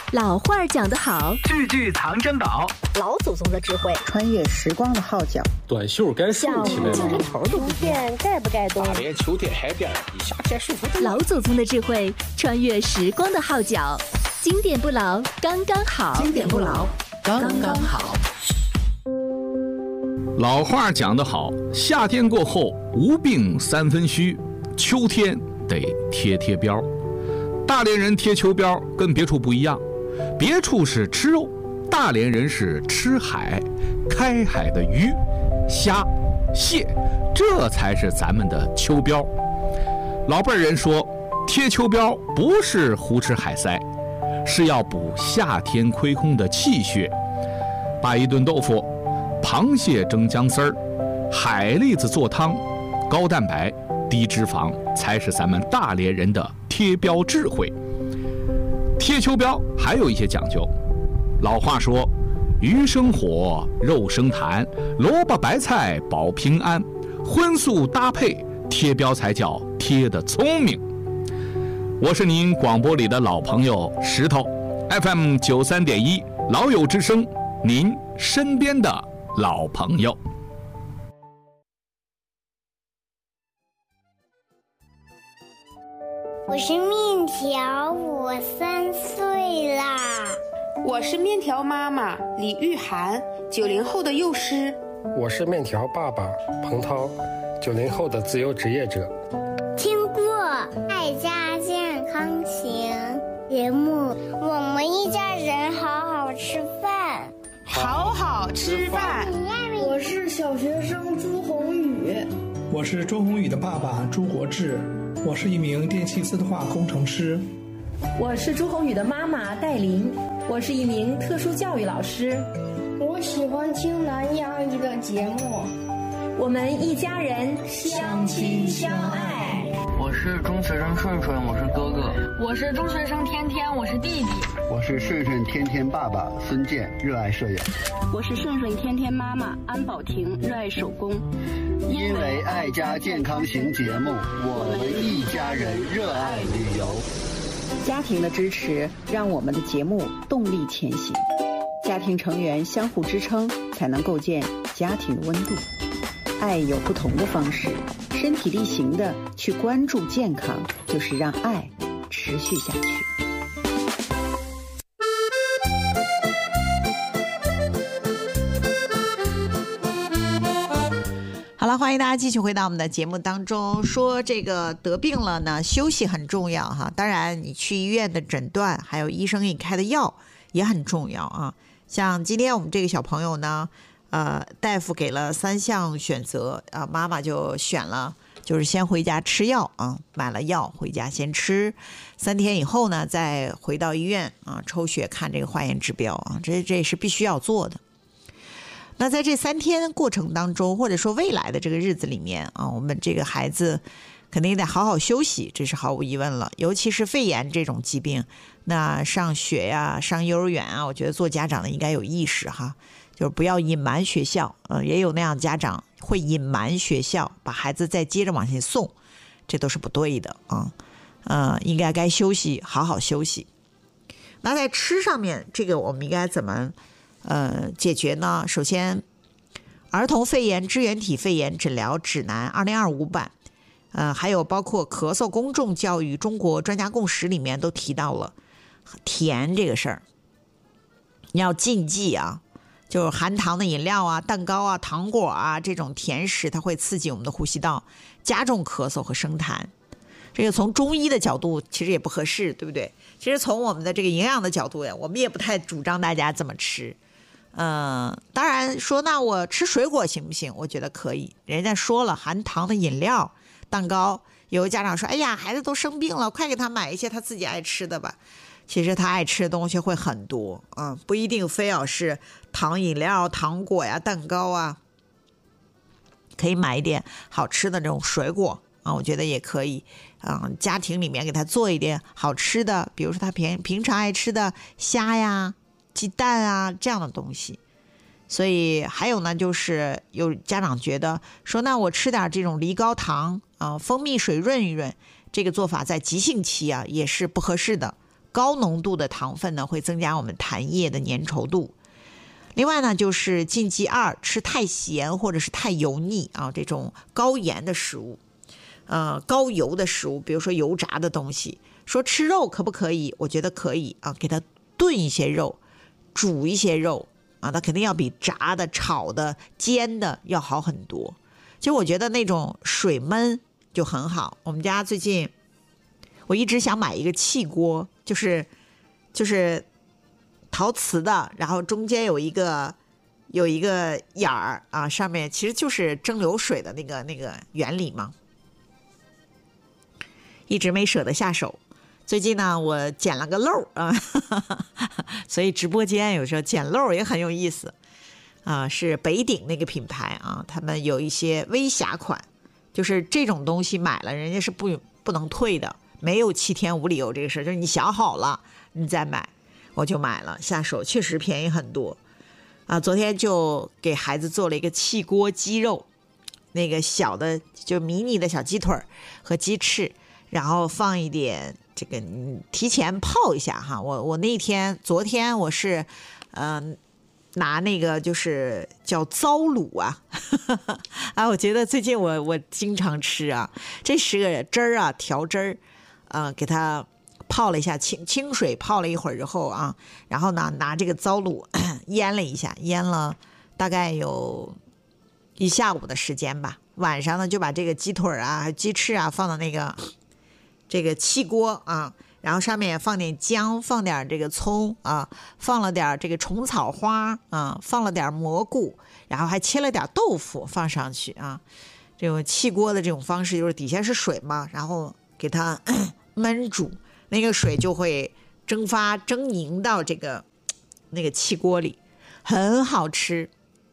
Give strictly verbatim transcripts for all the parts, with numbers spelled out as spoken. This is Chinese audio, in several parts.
老话讲得好， 句句藏珍宝， 老祖宗的智慧， 穿越时光的号角， 短袖该竖起来了，头都不变，盖不盖冬？ 大连秋天海边，你夏天舒服。 老祖宗的智慧，穿越时光的号角，经典不老，刚刚好。 经典不老，刚刚好。 老话讲得好，夏天过后无病三分虚，秋天得贴贴膘。大连人贴秋膘跟别处不一样，别处是吃肉，大连人是吃海，开海的鱼、虾、蟹，这才是咱们的秋膘。老辈人说，贴秋膘不是胡吃海塞，是要补夏天亏空的气血。把一顿豆腐、螃蟹蒸姜丝儿、海蛎子做汤，高蛋白、低脂肪，才是咱们大连人的贴膘智慧。贴秋膘还有一些讲究，老话说，鱼生火，肉生痰，萝卜白菜保平安，荤素搭配，贴膘才叫贴得聪明。我是您广播里的老朋友石头 F M 九三点一老友之声，您身边的老朋友。 我是面条，我三岁啦。 我是面条妈妈李玉涵，九零后的幼师。 我是面条爸爸彭涛，九零后的自由职业者。 听过《爱家健康行》节目，我们一家人好好吃饭， 好好吃饭。 我是小学生朱宏宇， 我是周宏宇的爸爸朱国志，我是一名电气自动化工程师。 我是朱宏宇的妈妈戴琳，我是一名特殊教育老师。 我喜欢听南洋一个节目， 我们一家人相亲相爱。 我是中学生顺顺，我是哥哥。 我是中学生天天，我是弟弟。 我是顺顺天天爸爸孙健，热爱摄影。 我是顺顺天天妈妈安宝婷，热爱手工。 因为爱家健康行节目，我们一家人热爱旅游。 家庭的支持让我们的节目动力前行，家庭成员相互支撑，才能构建家庭的温度。爱有不同的方式，身体力行的去关注健康，就是让爱持续下去。 好了，欢迎大家继续回到我们的节目当中。说这个得病了呢，休息很重要哈。当然，你去医院的诊断，还有医生给你开的药也很重要啊。像今天我们这个小朋友呢，呃，大夫给了三项选择啊，妈妈就选了，就是先回家吃药啊，买了药回家先吃，三天以后呢，再回到医院啊抽血看这个化验指标啊，这这是必须要做的。那在这三天过程当中，或者说未来的这个日子里面啊，我们这个孩子肯定得好好休息，这是毫无疑问了。尤其是肺炎这种疾病，那上学呀、上幼儿园啊，我觉得做家长的应该有意识哈，就是不要隐瞒学校。呃，也有那样家长会隐瞒学校，把孩子再接着往前送，这都是不对的啊。呃，应该该休息，好好休息。那在吃上面，这个我们应该怎么？呃，解决呢？首先，《儿童肺炎支原体肺炎诊疗指南》二零二五版，呃，还有包括咳嗽公众教育中国专家共识里面都提到了甜这个事儿，你要禁忌啊，就是含糖的饮料啊、蛋糕啊、糖果啊这种甜食，它会刺激我们的呼吸道，加重咳嗽和生痰。这个从中医的角度其实也不合适，对不对？其实从我们的这个营养的角度呀，我们也不太主张大家这么吃。嗯，当然说那我吃水果行不行？我觉得可以。人家说了，含糖的饮料、蛋糕，有个家长说：“哎呀，孩子都生病了，快给他买一些他自己爱吃的吧。”其实他爱吃的东西会很多，嗯，不一定非要是糖饮料、糖果呀、蛋糕啊，可以买一点好吃的这种水果啊，我觉得也可以。嗯，家庭里面给他做一点好吃的，比如说他平平常爱吃的虾呀、鸡蛋啊这样的东西。所以还有呢，就是有家长觉得说，那我吃点这种梨膏糖啊、蜂蜜水润一润，这个做法在急性期啊也是不合适的， 高浓度的糖分呢会增加我们痰液的粘稠度。另外呢，就是禁忌二，吃太咸或者是太油腻啊，这种高盐的食物，呃，高油的食物，比如说油炸的东西。说吃肉可不可以？我觉得可以啊，给它炖一些肉，煮一些肉啊，它肯定要比炸的、炒的、煎的要好很多。其实我觉得那种水焖就很好。我们家最近我一直想买一个气锅，就是就是陶瓷的，然后中间有一个有一个眼儿啊，上面其实就是蒸馏水的那个那个原理嘛，一直没舍得下手。最近呢，我捡了个漏啊，所以直播间有时候捡漏也很有意思啊。是北鼎那个品牌啊，他们有一些微瑕款，就是这种东西买了人家是不不能退的，没有七天无理由这个事，就是你想好了你再买。我就买了，下手确实便宜很多啊。昨天就给孩子做了一个气锅鸡肉，那个小的就迷你的小鸡腿和鸡翅，然后放一点这个提前泡一下哈。我我那天昨天我是嗯、呃、拿那个就是叫糟卤啊啊，我觉得最近我我经常吃啊，这是个汁儿啊，调汁儿啊，给它泡了一下，清清水泡了一会儿之后啊，然后呢拿这个糟卤腌了一下，腌了大概有一下午的时间吧。晚上呢就把这个鸡腿啊、还有鸡翅啊放到那个这个气锅啊，然后上面放点姜，放点这个葱啊，放了点这个虫草花啊，放了点蘑菇，然后还切了点豆腐放上去啊。这种气锅的这种方式就是底下是水嘛，然后给它焖煮。那个水就会蒸发蒸凝到这个那个气锅里，很好吃。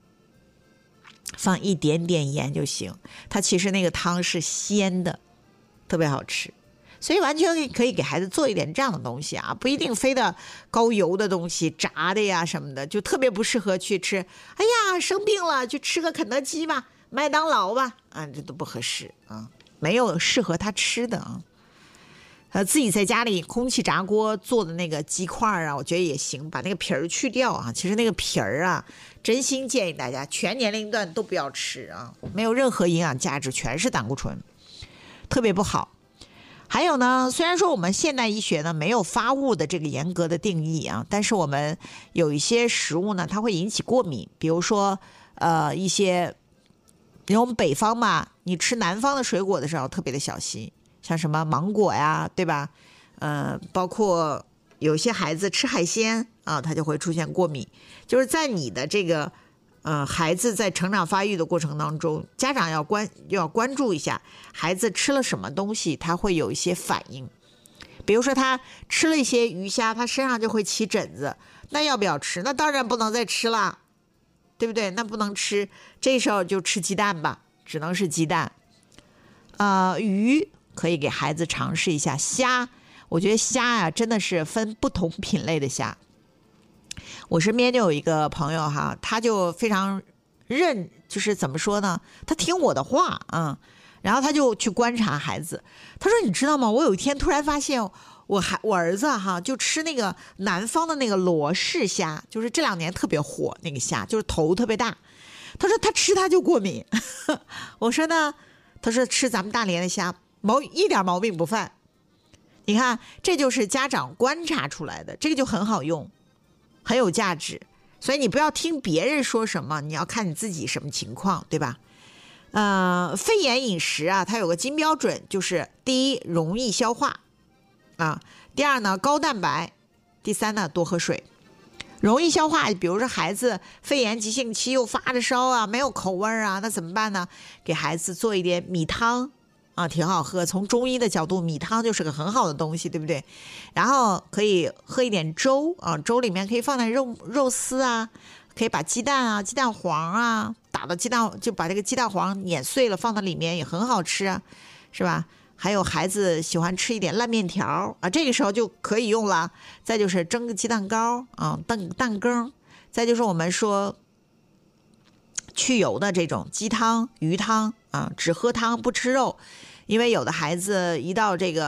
放一点点盐就行，它其实那个汤是鲜的，特别好吃。所以完全可以给孩子做一点这样的东西啊，不一定非得高油的东西，炸的呀什么的，就特别不适合去吃。哎呀，生病了去吃个肯德基吧，麦当劳吧，啊，这都不合适啊，没有适合他吃的啊。呃，自己在家里空气炸锅做的那个鸡块啊，我觉得也行，把那个皮儿去掉啊。其实那个皮儿啊，真心建议大家全年龄段都不要吃啊，没有任何营养价值，全是胆固醇，特别不好。还有呢，虽然说我们现代医学呢没有发物的这个严格的定义啊，但是我们有一些食物呢，它会引起过敏，比如说呃一些，因为我们北方嘛，你吃南方的水果的时候特别的小心。像什么芒果呀，对吧？呃，包括有些孩子吃海鲜啊，他就会出现过敏。就是在你的这个呃孩子在成长发育的过程当中，家长要关要关注一下孩子吃了什么东西，他会有一些反应。比如说他吃了一些鱼虾，他身上就会起疹子，那要不要吃？那当然不能再吃了，对不对？那不能吃，这时候就吃鸡蛋吧，只能是鸡蛋。呃，鱼。可以给孩子尝试一下虾，我觉得虾呀、啊、真的是分不同品类的虾。我身边就有一个朋友哈，他就非常认，就是怎么说呢？他听我的话啊、嗯，然后他就去观察孩子。他说：“你知道吗？我有一天突然发现，我还我儿子哈就吃那个南方的那个罗氏虾，就是这两年特别火那个虾，就是头特别大。他说他吃它就过敏。我说呢，他说吃咱们大连的虾。”毛一点毛病不犯，你看，这就是家长观察出来的，这个就很好用，很有价值。所以你不要听别人说什么，你要看你自己什么情况，对吧？呃，肺炎饮食啊，它有个金标准，就是第一容易消化啊，第二呢高蛋白，第三呢多喝水。容易消化，比如说孩子肺炎急性期又发着烧啊，没有口味啊，那怎么办呢？给孩子做一点米汤。啊，挺好喝。从中医的角度，米汤就是个很好的东西，对不对？然后可以喝一点粥啊，粥里面可以放点肉肉丝啊，可以把鸡蛋啊、鸡蛋黄啊打到鸡蛋，就把这个鸡蛋黄碾碎了放到里面，也很好吃啊，是吧？还有孩子喜欢吃一点烂面条啊，这个时候就可以用了。再就是蒸个鸡蛋糕啊，蛋蛋羹。再就是我们说去油的这种鸡汤、鱼汤啊，只喝汤不吃肉。因为有的孩子一到这个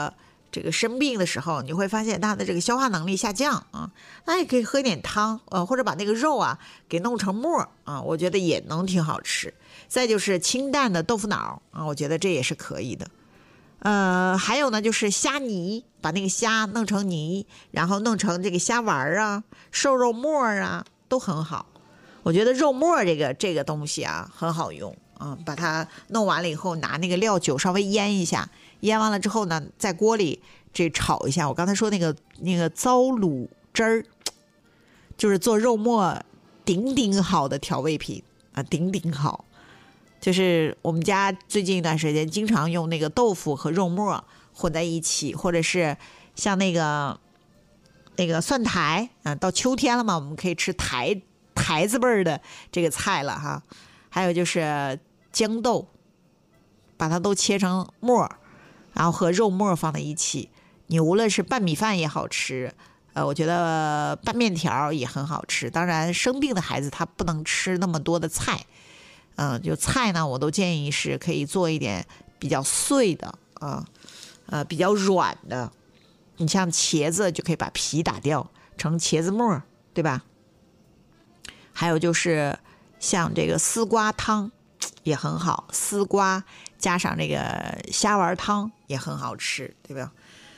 这个生病的时候，你会发现他的这个消化能力下降啊，那也可以喝一点汤，呃，或者把那个肉啊给弄成沫啊，我觉得也能挺好吃。再就是清淡的豆腐脑啊，我觉得这也是可以的。呃，还有呢，就是虾泥，把那个虾弄成泥，然后弄成这个虾丸啊、瘦肉末啊，都很好。我觉得肉末这个这个东西啊，很好用啊，把它弄完了以后，拿那个料酒稍微腌一下，腌完了之后呢，在锅里这炒一下。我刚才说那个那个糟卤汁儿，就是做肉末顶顶好的调味品啊，顶顶好。就是我们家最近一段时间经常用那个豆腐和肉末混在一起，或者是像那个那个蒜苔啊，到秋天了嘛，我们可以吃苔苔子味儿的这个菜了哈。还有就是豇豆，把它都切成末，然后和肉末放在一起，你无论是拌米饭也好吃，呃，我觉得拌面条也很好吃。当然，生病的孩子他不能吃那么多的菜。嗯，就菜呢，我都建议是可以做一点比较碎的啊，呃，比较软的。你像茄子就可以把皮打掉，成茄子末，对吧？还有就是像这个丝瓜汤也很好，丝瓜加上这个虾丸汤也很好吃，对吧？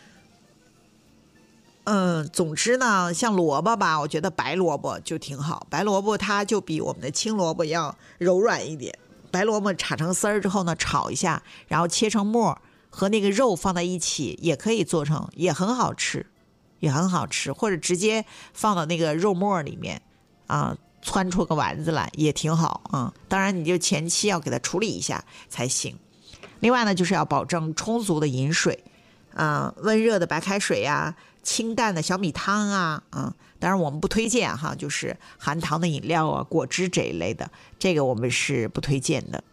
嗯，总之呢，像萝卜吧，我觉得白萝卜就挺好。白萝卜它就比我们的青萝卜要柔软一点。白萝卜炒成丝儿之后呢，炒一下，然后切成末，和那个肉放在一起，也可以做成，也很好吃，也很好吃。或者直接放到那个肉末里面啊，汆出个丸子来也挺好啊。当然，你就前期要给它处理一下才行。另外呢，就是要保证充足的饮水，啊，温热的白开水呀、啊。清淡的小米汤啊，嗯，当然我们不推荐哈，就是含糖的饮料啊、果汁这一类的，这个我们是不推荐的。